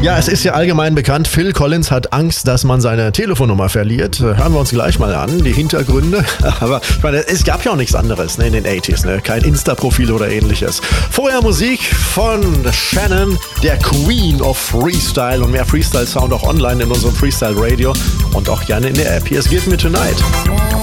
Ja, es ist ja allgemein bekannt, Phil Collins hat Angst, dass man seine Telefonnummer verliert. Hören wir uns gleich mal an, die Hintergründe. Aber ich meine, es gab ja auch nichts anderes in den 80s, kein Insta-Profil oder ähnliches. Vorher Musik von Shannon, der Queen of Freestyle und mehr Freestyle-Sound auch online in unserem Freestyle-Radio und auch gerne in der App. Hier ist Give Me Tonight.